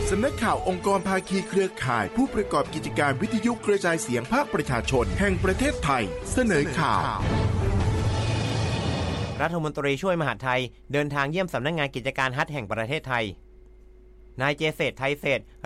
สำนักข่าวองค์กรภาคีเครือข่ายผู้ประกอบกิจการวิทยุกระจายเสียงภาคประชาชนแห่งประเทศไทยเสนอข่าวรัฐมนตรีช่วยมหาดไทยเดินทางเยี่ยมสำนักงานกิจการฮัทแห่งประเทศไทยนายเจเศรษฐ์ไทยเศรษฐ์